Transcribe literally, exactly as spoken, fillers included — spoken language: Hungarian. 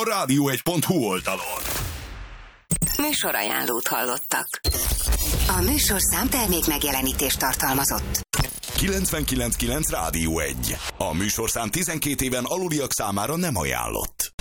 rádió egy pont hu oldalon. Műsorajánlót hallottak. A műsorszám termék megjelenítést tartalmazott. kilencvenkilenc kilenc Rádió egy. A műsorszám tizenkét éven aluliak számára nem ajánlott.